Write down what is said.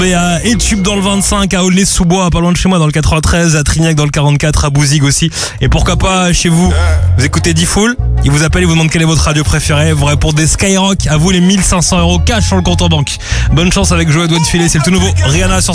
Et Tube dans le 25 à Aulnay-sous-Bois, pas loin de chez moi dans le 93, à Trignac dans le 44, à Bouzigues aussi. Et pourquoi pas chez vous, vous écoutez D-Fool, il vous appelle, il vous demande quelle est votre radio préférée, vous répondez Skyrock, à vous les 1500 € cash sur le compte en banque. Bonne chance avec Joe Edouard de Filet, c'est le tout nouveau Rihanna sur